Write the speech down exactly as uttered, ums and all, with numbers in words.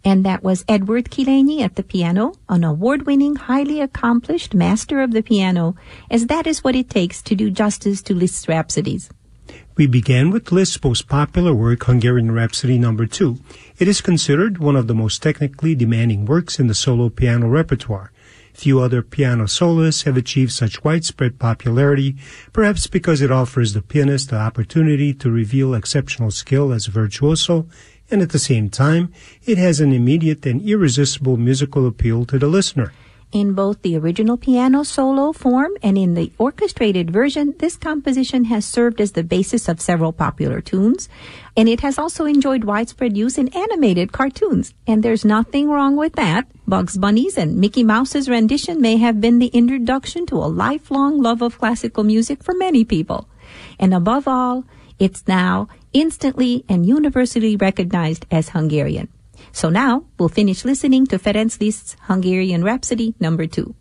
And that was Edward Kileni at the piano, an award-winning, highly accomplished master of the piano, as that is what it takes to do justice to Liszt's Rhapsodies. We began with Liszt's most popular work, Hungarian Rhapsody number two. It is considered one of the most technically demanding works in the solo piano repertoire. Few other piano soloists have achieved such widespread popularity, perhaps because it offers the pianist the opportunity to reveal exceptional skill as a virtuoso, and at the same time, it has an immediate and irresistible musical appeal to the listener. In both the original piano solo form and in the orchestrated version, this composition has served as the basis of several popular tunes, and it has also enjoyed widespread use in animated cartoons. And there's nothing wrong with that. Bugs Bunny's and Mickey Mouse's rendition may have been the introduction to a lifelong love of classical music for many people. And above all, it's now instantly and universally recognized as Hungarian. So now we'll finish listening to Ferenc Liszt's Hungarian Rhapsody number two.